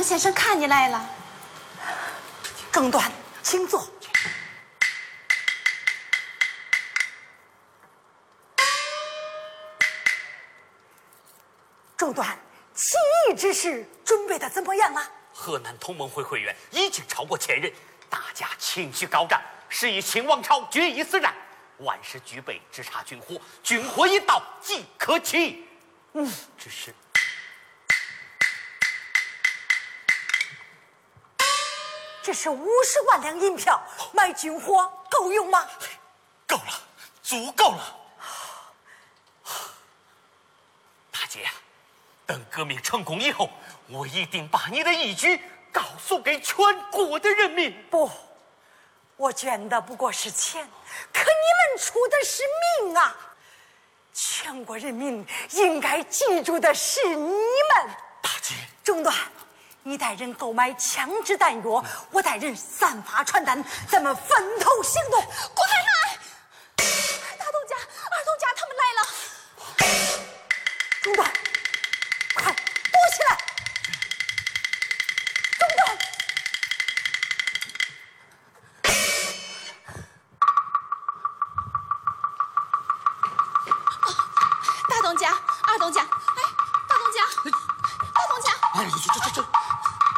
先生看你来了。 中端，请坐。中端，起义之事准备的怎么样了？ 河南同盟会会员已经超过1000人，大家情绪高涨，是以清王朝决一死战，万事俱备，只差军火，军火一到即可起义。只是这是50万两银票，买军火够用吗？ 够了，足够了。大姐，等革命成功以后，我一定把你的义举告诉给全国的人民。 不，我捐的不过是钱，可你们出的是命啊！全国人民应该记住的是你们。 大姐， 中端，你带人购买枪支弹药，我带人散发传单，咱们分头行动。 郭太太，大东家、二东家他们来了。 中端，快躲起来！中端， 大东家、二东家，哎，大东家，大东家， 哎，这。